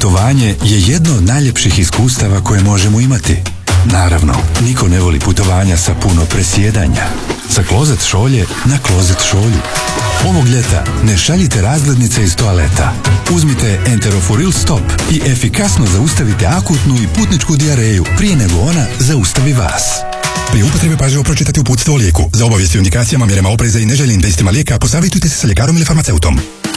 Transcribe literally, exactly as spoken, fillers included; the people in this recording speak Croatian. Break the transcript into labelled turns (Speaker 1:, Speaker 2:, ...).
Speaker 1: Putovanje je jedno od najljepših iskustava koje možemo imati. Naravno, niko ne voli putovanja sa puno presjedanja. Sa klozet šolje na klozet šolju. Ovog ljeta ne šaljite razglednice iz toaleta. Uzmite Enterofuril Stop i efikasno zaustavite akutnu i putničku dijareju prije nego ona zaustavi vas.
Speaker 2: Prije upotrebe pažljivo pročitati uputstvo o lijeku. Za obavijesti o indikacijama, mjerama opreza i neželjenim dejstvima lijeka posavjetujte se sa ljekarom ili farmaceutom.